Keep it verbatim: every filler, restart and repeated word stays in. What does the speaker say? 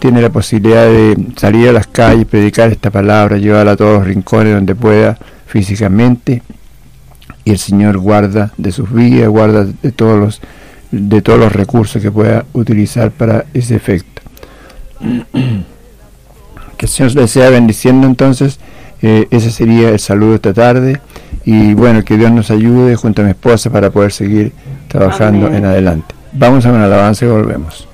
tiene la posibilidad de salir a las calles, predicar esta palabra, llevarla a todos los rincones donde pueda físicamente, y el Señor guarda de sus vidas, guarda de todos los de todos los recursos que pueda utilizar para ese efecto. Que el Señor les sea bendiciendo. Entonces, eh, ese sería el saludo esta tarde, y bueno, que Dios nos ayude junto a mi esposa para poder seguir trabajando. Amén. En adelante. Vamos a una alabanza y volvemos.